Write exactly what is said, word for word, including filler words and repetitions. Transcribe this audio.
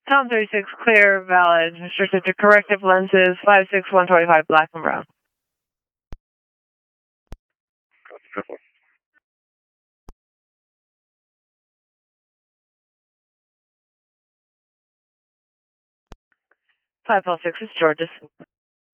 Tom thirty-six, clear, valid, restricted to corrective lenses, five six one twenty-five, black and brown. five four six is George's.